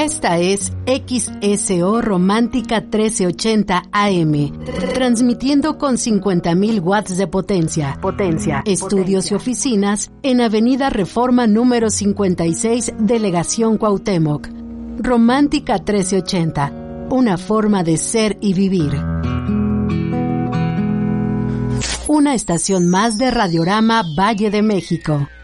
Esta es XSO Romántica 1380 AM, transmitiendo con 50.000 watts de potencia. Estudios y oficinas en Avenida Reforma número 56, Delegación Cuauhtémoc. Romántica 1380, una forma de ser y vivir. Una estación más de Radiorama Valle de México.